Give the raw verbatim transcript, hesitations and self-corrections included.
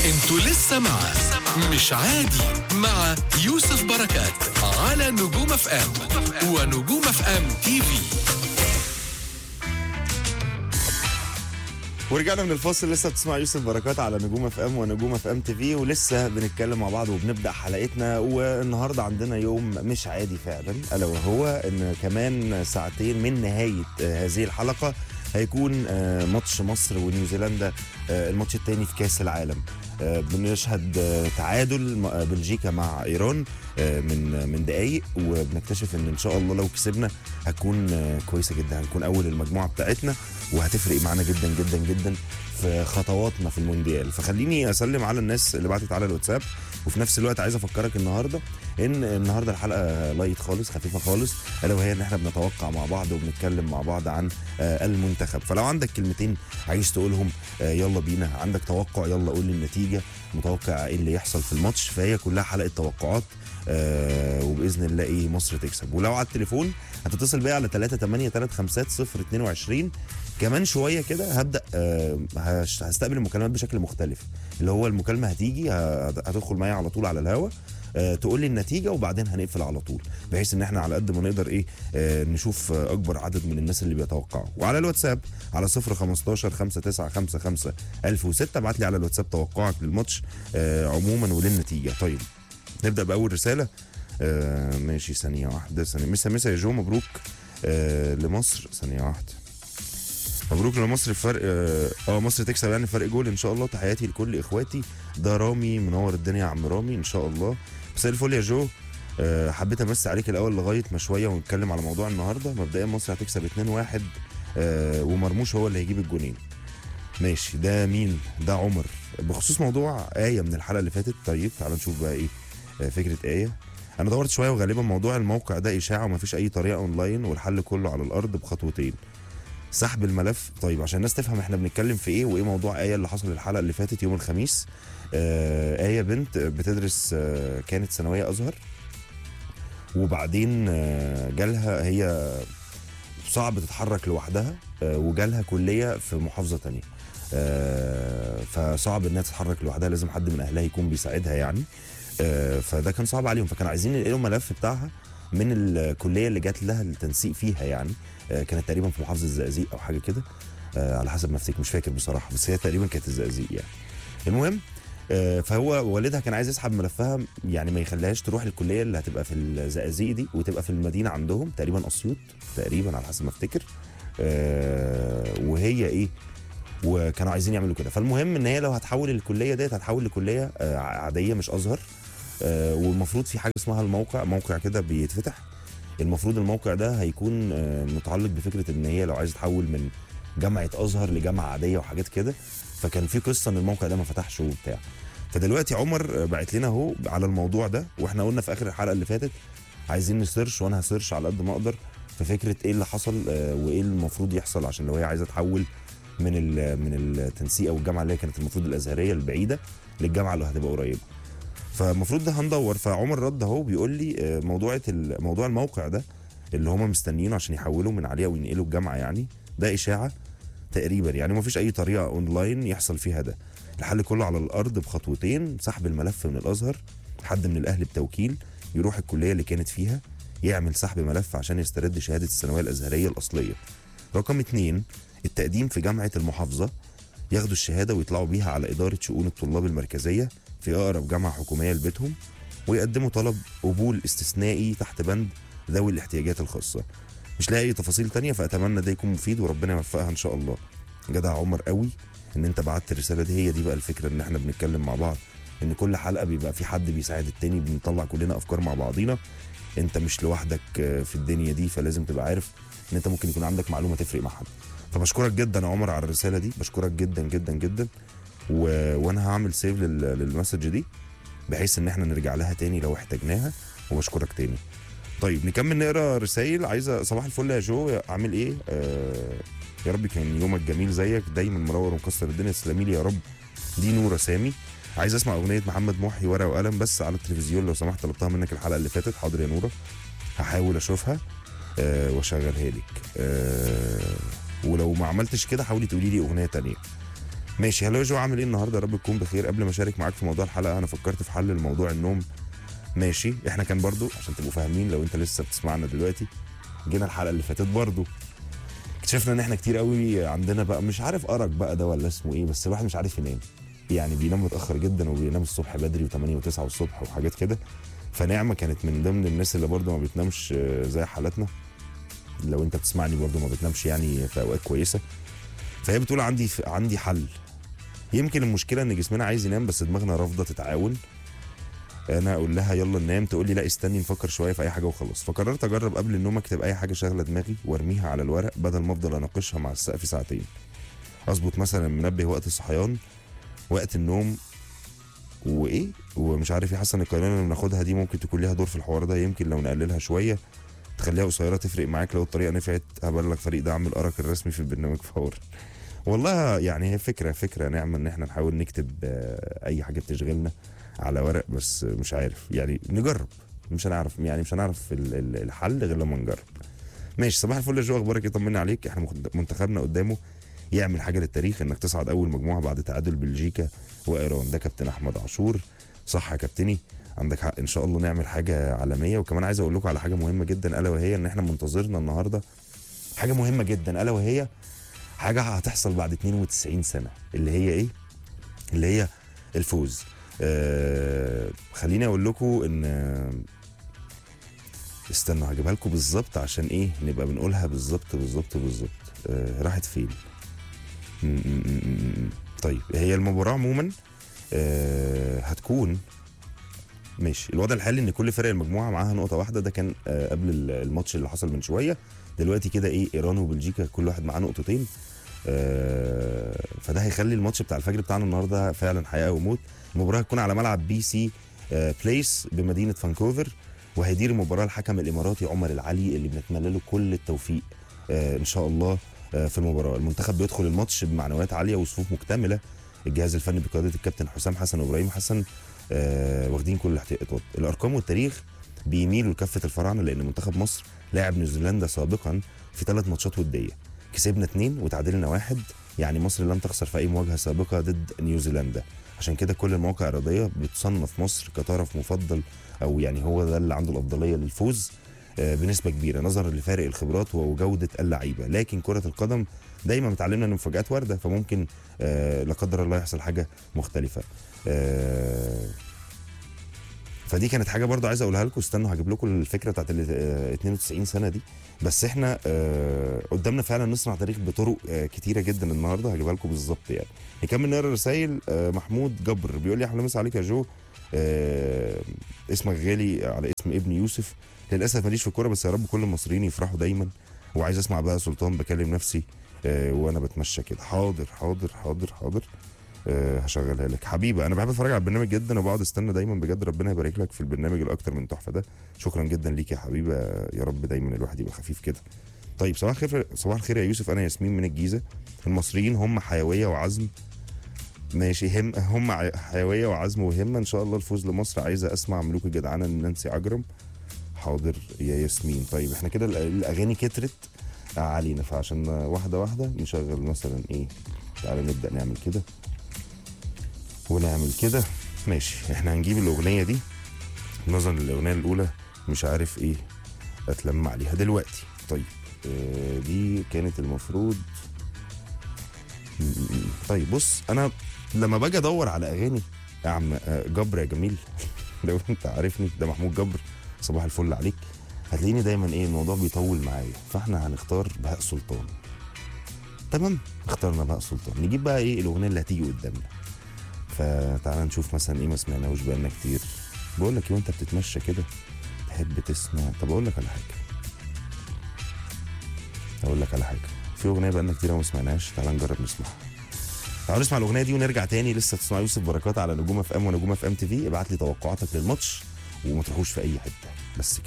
انتوا لسه مع مش عادي مع يوسف بركات على نجوم اف ام ونجوم اف ام تي في. ورجعنا من الفاصل. لسه بتسمع يوسف بركات على نجوم اف ام ونجوم اف ام تي في، ولسه بنتكلم مع بعض وبنبدا حلقتنا. والنهارده عندنا يوم مش عادي فعلا، الا وهو ان كمان ساعتين من نهايه هذه الحلقه هيكون ماتش مصر ونيوزيلندا، الماتش الثاني في كاس العالم. بنشهد تعادل بلجيكا مع ايران من من دقايق، وبنكتشف ان ان شاء الله لو كسبنا هتكون كويسه جدا، هنكون اول المجموعه بتاعتنا وهتفرق معانا جدا جدا جدا في خطواتنا في المونديال. فخليني اسلم على الناس اللي بعتت على الواتساب، وفي نفس الوقت عايز افكرك النهارده ان النهارده الحلقه لايت خالص، خفيفه خالص، الا وهي ان احنا بنتوقع مع بعض وبنتكلم مع بعض عن المنتخب. فلو عندك كلمتين عايز تقولهم يلا بينا، عندك توقع يلا قول لي النتيجه، متوقع ايه اللي يحصل في الماتش. فهي كلها حلقه توقعات، آه وباذن الله ايه مصر تكسب. ولو على التليفون هتتصل بيا على ثلاثة ثمانية ثلاثة خمسة صفر اتنين وعشرين. كمان شويه كده هبدا آه هستقبل المكالمات بشكل مختلف، اللي هو المكالمه هتيجي هتدخل معايا على طول على الهوا، آه تقول لي النتيجه وبعدين هنقفل على طول، بحيث ان احنا على قد ما نقدر ايه آه نشوف آه اكبر عدد من الناس اللي بيتوقعوا. وعلى الواتساب على صفر خمستاشر خمسة تسعة خمسة خمسة ألف وستة ابعت لي على الواتساب توقعك للماتش آه عموما وللنتيجه. طيب نبدا باول رساله. آه ماشي، ثانيه واحده، ثانيه. مسا مسا يا جو، مبروك آه لمصر. ثانيه واحده، مبروك لمصر فرق اه, آه مصر تكسب يعني فرق جول ان شاء الله. تحياتي لكل اخواتي. ده رامي، منور الدنيا يا عم رامي ان شاء الله. مساء الفل يا جو. آه حبيت امس عليك الاول لغايه ما شويه ونتكلم على موضوع النهارده. مبدئيا مصر هتكسب اتنين واحد، آه ومرموش هو اللي هيجيب الجونين. ماشي، ده مين؟ ده عمر. بخصوص موضوع آية من الحلقه اللي فاتت، طيب تعال نشوف بقى ايه آه فكره آية. انا دورت شويه وغالبا موضوع الموقع ده اشاعه ومفيش اي طريقه اونلاين، والحل كله على الارض بخطوتين. سحب الملف. طيب عشان الناس تفهم احنا بنتكلم في ايه وايه موضوع آية اللي حصل الحلقه اللي فاتت يوم الخميس. آه آية بنت بتدرس، آه كانت ثانويه ازهر، وبعدين آه جالها، هي صعب تتحرك لوحدها، آه وجالها كليه في محافظه تانية، آه فصعب انها تتحرك لوحدها، لازم حد من اهلها يكون بيساعدها يعني. آه فده كان صعب عليهم، فكانوا عايزين ينقلوا الملف بتاعها من الكليه اللي جات لها التنسيق فيها يعني. آه كانت تقريبا في محافظه الزقازيق او حاجه كده، آه على حسب ما افتكر، مش فاكر بصراحه، بس هي تقريبا كانت الزقازيق يعني. المهم آه فهو والدها كان عايز يسحب ملفها، يعني ما يخليهاش تروح الكليه اللي هتبقى في الزقازيق دي وتبقى في المدينه عندهم تقريبا اسيوط تقريبا على حسب ما افتكر. آه وهي ايه، وكانوا عايزين يعملوا كده. فالمهم ان هي لو هتحول الكليه ديت هتحول لكليه آه عاديه مش ازهر. آه والمفروض في حاجه اسمها الموقع، موقع كده بيتفتح. المفروض الموقع ده هيكون آه متعلق بفكره ان هي لو عايزه تحول من جامعه ازهر لجامعه عاديه وحاجات كده. فكان في قصه ان الموقع ده ما فتحش وبتاع. فدلوقتي عمر بعت لنا اهو على الموضوع ده، واحنا قلنا في اخر الحلقه اللي فاتت عايزين نسيرش، وانا هسيرش على قد ما اقدر في فكره ايه اللي حصل آه وايه المفروض يحصل عشان لو هي عايزه تحول من من التنسيق او الجامعه اللي هي كانت المفروض الازهريه البعيده للجامعه اللي هتبقى قريبه. فالمفروض ده هندور. فعمر رد اهو بيقول لي موضوع موضوع الموقع ده اللي هم مستنيينه عشان يحولوا من عليها وينقلوا الجامعه يعني، ده اشاعه تقريبا يعني، ما فيش اي طريقه اونلاين يحصل فيها ده. الحل كله على الارض بخطوتين. سحب الملف من الازهر، حد من الاهل بتوكيل يروح الكليه اللي كانت فيها يعمل سحب ملف عشان يسترد شهاده الثانويه الازهريه الاصليه. رقم اتنين، التقديم في جامعه المحافظه، ياخدوا الشهاده ويطلعوا بيها على اداره شؤون الطلاب المركزيه في اقرب جامعه حكوميه لبيتهم، ويقدموا طلب قبول استثنائي تحت بند ذوي الاحتياجات الخاصه. مش لاقي اي تفاصيل تانية، فاتمنى ده يكون مفيد وربنا يوفقها ان شاء الله. جدع عمر قوي ان انت بعت الرساله دي. هي دي بقى الفكره، ان احنا بنتكلم مع بعض، ان كل حلقه بيبقى في حد بيساعد التاني، بنطلع كلنا افكار مع بعضينا. انت مش لوحدك في الدنيا دي، فلازم تبقى عارف ان انت ممكن يكون عندك معلومه تفرق مع حد. فبشكرك جدا يا عمر على الرساله دي، بشكرك جدا جدا جدا. و... وانا هعمل سيف لل... للمسج دي بحيث ان احنا نرجع لها تاني لو احتاجناها، وبشكرك تاني. طيب نكمل نقرا رسائل. عايزه صباح الفل يا جو، عامل ايه؟ آه يا رب كان يومك جميل زيك دايما، منور ومكسر الدنيا، تسلمي لي يا رب. دي نوره سامي، عايز اسمع اغنيه محمد محي ورقه وقلم بس على التلفزيون لو سمحت، طلبتها منك الحلقه اللي فاتت. حاضر يا نوره، هحاول اشوفها آه واشغلها لك. آه ولو ما عملتش كده حاولي تقولي لي اغنيه تانية. ماشي. هلو يا جو، عامل ايه النهارده؟ يا رب تكون بخير. قبل ما اشارك معاك في موضوع الحلقه، انا فكرت في حل الموضوع النوم. ماشي، احنا كان برضو عشان تبقوا فاهمين لو انت لسه بتسمعنا دلوقتي، جينا الحلقه اللي فاتت برضو اكتشفنا ان احنا كتير قوي عندنا بقى مش عارف ارق بقى ده ولا اسمه ايه، بس الواحد مش عارف ينام. يعني بينام متاخر جدا وبينام الصبح بدري وثمانية وتسعة الصبح وحاجات كده. فنعمه كانت من ضمن الناس اللي برضو ما بتنامش زي حالتنا. لو انت بتسمعني برضو ما بتنامش يعني في اوقات كويسه. فهي بتقول عندي عندي حل. يمكن المشكله ان جسمنا عايز ينام بس دماغنا رافضه تتعاون. انا اقول لها يلا ننام، تقول لي لا استني نفكر شويه في اي حاجه وخلاص. فقررت اجرب قبل النوم اكتب اي حاجه شاغله دماغي وارميها على الورق بدل ما افضل اناقشها مع السقف ساعتين. اظبط مثلا منبه وقت الصحيان، وقت النوم، وايه ومش عارف ايه. حاسه ان القرارات اللي بناخدها دي ممكن تكون ليها دور في الحوار ده. يمكن لو نقللها شويه تخليها قصيره تفرق معاك. لو الطريقه نفعت هبلغ فريق دعم الارق الرسمي في البرنامج فورا. والله يعني هي فكره فكره نعمه ان احنا نحاول نكتب اي حاجه بتشغلنا على ورق، بس مش عارف يعني نجرب. مش هنعرف يعني مش هنعرف الحل غير لما نجرب. ماشي. صباح الفل يا جو، اخبارك ايه؟ طمنا عليك. احنا منتخبنا قدامه يعمل حاجه للتاريخ، انك تصعد اول مجموعه بعد تعادل بلجيكا وايران. ده كابتن احمد عاشور. صح يا كابتني، عندك حق. ان شاء الله نعمل حاجه عالميه. وكمان عايز اقول لكم على حاجه مهمه جدا، الا وهي ان احنا منتظرنا النهارده حاجه مهمه جدا، الا وهي حاجه هتحصل بعد اتنين وتسعين سنه. اللي هي ايه؟ اللي هي الفوز. آه خليني اقول لكم ان استنوا هجيبها لكم بالظبط عشان ايه نبقى بنقولها بالظبط بالظبط بالظبط. آه راحت فين؟ م -م -م طيب، هي المباراه عموما آه هتكون ماشي. الوضع الحالي ان كل فرق المجموعه معاها نقطه واحده. ده كان آه قبل الماتش اللي حصل من شويه. دلوقتي كده ايه، ايران وبلجيكا كل واحد معاه نقطتين. آه فده هيخلي الماتش بتاع الفجر بتاعنا النهارده فعلا حياه وموت. المباراه هتكون على ملعب بي سي آه بليس بمدينه فانكوفر، وهيدير المباراه الحكم الاماراتي عمر العلي اللي بنتمنى له كل التوفيق آه ان شاء الله. آه في المباراه المنتخب بيدخل الماتش بمعنويات عاليه وصفوف مكتمله. الجهاز الفني بقياده الكابتن حسام حسن وابراهيم حسن آه واخدين كل الاحتياطات. الارقام والتاريخ بيميلوا لكافه الفراعنه، لان منتخب مصر لاعب نيوزيلندا سابقا في ثلاث ماتشات وديه، كسبنا اثنين وتعادلنا واحد. يعني مصر لم تخسر في اي مواجهه سابقه ضد نيوزيلندا. عشان كده كل المواقع الرياضيه بتصنف مصر كطرف مفضل، او يعني هو ده اللي عنده الافضليه للفوز بنسبه كبيره نظرا لفارق الخبرات وجوده اللعيبه. لكن كره القدم دايما بتعلمنا ان المفاجات وارده، فممكن لا قدر الله يحصل حاجه مختلفه. فدي كانت حاجه برضو عايز اقولها لكم. استنوا هجيب لكم الفكره بتاعت ال اتنين وتسعين سنه دي. بس احنا آه قدامنا فعلا نصنع تاريخ بطرق آه كتيره جدا النهارده، هجيبها لكم بالظبط. يعني نكمل نقرا الرسايل. آه محمود جبر بيقول لي احلى مسا عليك يا جو، آه اسمك غالي على اسم ابني يوسف. للاسف ماليش في الكوره، بس يا رب كل المصريين يفرحوا دايما. وعايز اسمع بقى سلطان بكلم نفسي آه وانا بتمشى كده. حاضر حاضر حاضر حاضر أه هشغلها لك حبيبه. انا بحب اتفرج على البرنامج جدا وبقعد استنى دايما بجد. ربنا يبارك لك في البرنامج الاكتر من تحفه ده. شكرا جدا ليك يا حبيبه، يا رب دايما الواحد يبقى خفيف كده. طيب صباح الخير. صباح الخير يا يوسف، انا ياسمين من الجيزه. المصريين هم حيويه وعزم. ماشي، هم هم حيويه وعزم وهمه. ان شاء الله الفوز لمصر. عايزه اسمع ملوك الجدعانه من نانسي عجرم. حاضر يا ياسمين. طيب احنا كده الاغاني كترت علينا، فعشان واحده واحده نشغل مثلا ايه. تعالى نبدا نعمل كده ونعمل كده. ماشي، احنا هنجيب الاغنيه دي نظرا للاغنيه الاولى مش عارف ايه اتلم عليها دلوقتي. طيب اه دي كانت المفروض. طيب بص، انا لما باجي ادور على اغاني يا عم جبر يا جميل لو انت عارفني ده محمود جبر، صباح الفل عليك. هتلاقيني دايما ايه الموضوع بيطول معايا، فاحنا هنختار بهاء سلطان. تمام، اخترنا بهاء سلطان. نجيب بقى ايه الاغنيه اللي هتيجي قدامنا. فتعال نشوف مثلا ايه ما سمعناهوش بقالنا كتير. بقول لك ايه وانت بتتمشى كده تحب تسمع. طب اقول لك على حاجه اقول لك على حاجه في اغنيه بقالنا كتير ما سمعناهاش. تعال نجرب نسمعها. تعالوا نسمع الاغنيه دي ونرجع تاني. لسه تسمع يوسف بركات على نجوم اف ام ونجوم اف ام تي في. ابعت لي توقعاتك للماتش وما تروحوش في اي حته بس كده.